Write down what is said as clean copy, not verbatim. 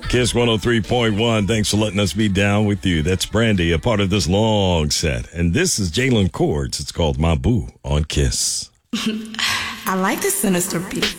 Kiss 103.1. Thanks for letting us be down with you. That's Brandy, a part of this long set. And this is Jalen Cords. It's called My Boo on Kiss. I like the sinister beat.